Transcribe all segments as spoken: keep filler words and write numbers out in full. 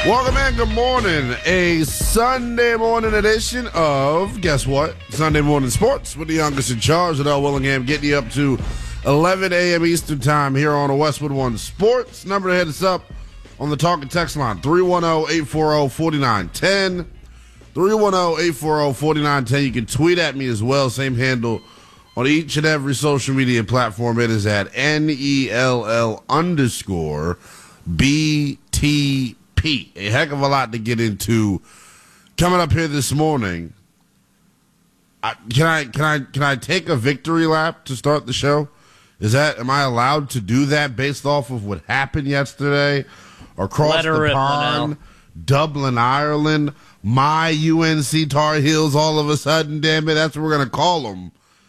Welcome in, good morning. A Sunday morning edition of, guess what? Sunday Morning Sports with the youngest in charge, Adele Willingham, getting you up to eleven a.m. Eastern Time here on a Westwood One Sports. Number to hit us up on the talk and text line, three one zero, eight four zero, four nine one zero. three one zero, eight four zero, four nine one zero. You can tweet at me as well, same handle on each and every social media platform. It is at N E L L underscore B T P. A heck of a lot to get into coming up here this morning. I, can I can I can I take a victory lap to start the show? Is that am I allowed to do that based off of what happened yesterday across the pond, Dublin, Ireland? My U N C Tar Heels, all of a sudden, damn it, that's what we're gonna call them.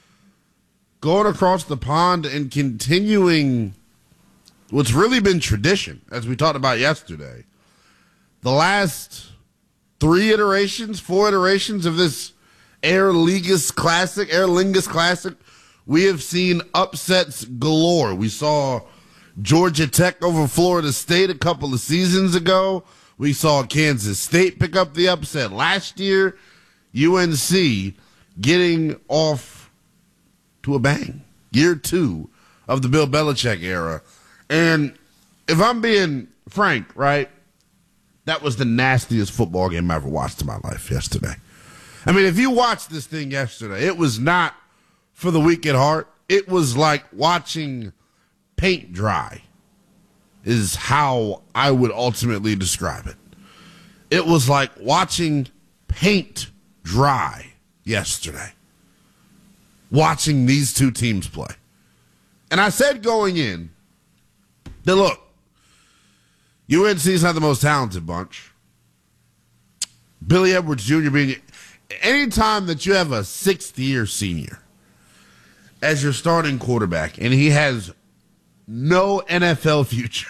Going across the pond and continuing what's really been tradition, as we talked about yesterday. The last three iterations, four iterations of this Aer Lingus Classic, Aer Lingus Classic, we have seen upsets galore. We saw Georgia Tech over Florida State a couple of seasons ago. We saw Kansas State pick up the upset last year. U N C getting off to a bang. Year two of the Bill Belichick era. And if I'm being frank, right, that was the nastiest football game I ever watched in my life yesterday. I mean, if you watched this thing yesterday, it was not for the weak at heart. It was like watching paint dry is how I would ultimately describe it. It was like watching paint dry yesterday, watching these two teams play. And I said going in that, look, U N C's not the most talented bunch. Billy Edwards Junior being, anytime that you have a sixth-year senior as your starting quarterback and he has no N F L future.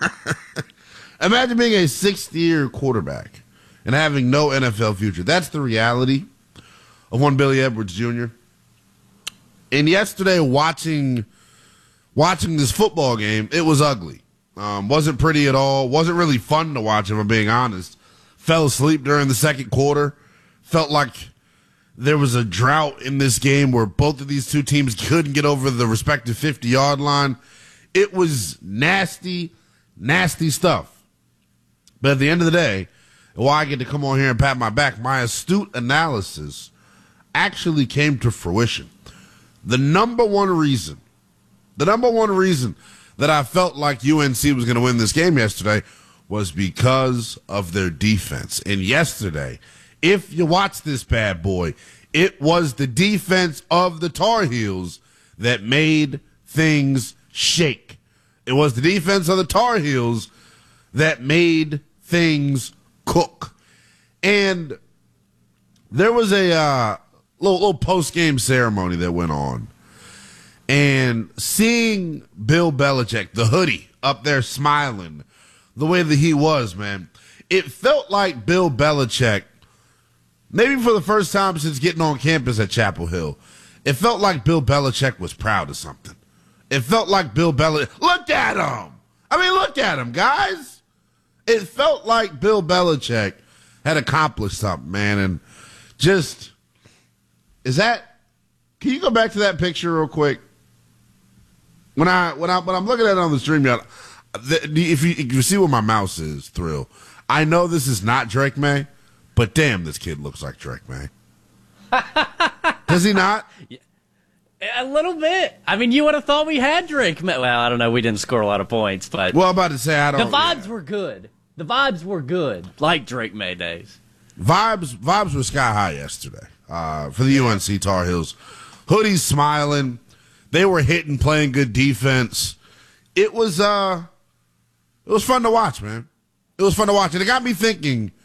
Imagine being a sixth-year quarterback and having no N F L future. That's the reality of one Billy Edwards Junior And yesterday, watching watching this football game, it was ugly. Um, wasn't pretty at all. Wasn't really fun to watch, if I'm being honest. Fell asleep during the second quarter. Felt like there was a drought in this game where both of these two teams couldn't get over the respective fifty-yard line. It was nasty, nasty stuff. But at the end of the day, why I get to come on here and pat my back, my astute analysis actually came to fruition. The number one reason, the number one reason that I felt like U N C was going to win this game yesterday was because of their defense. And yesterday, if you watch this bad boy, it was the defense of the Tar Heels that made things shake. It was the defense of the Tar Heels that made things cook. And there was a uh, little, little post-game ceremony that went on. And seeing Bill Belichick, the hoodie, up there smiling the way that he was, man, it felt like Bill Belichick, maybe for the first time since getting on campus at Chapel Hill, it felt like Bill Belichick was proud of something. It felt like Bill Belichick, look at him. I mean, look at him, guys. It felt like Bill Belichick had accomplished something, man. And just, is that, can you go back to that picture real quick? When I when I when I'm looking at it on the stream, y'all, the, if you if you see where my mouse is, Thrill, I know this is not Drake May, but damn, this kid looks like Drake May. Does he not? A little bit. I mean, you would have thought we had Drake May. Well, I don't know. We didn't score a lot of points, but well, I'm about to say I don't. The vibes yeah. were good. The vibes were good, like Drake May days. Vibes vibes were sky high yesterday uh, for the U N C Tar Heels. Hoodies smiling. They were hitting, playing good defense. It was uh, it was fun to watch, man. It was fun to watch, and it got me thinking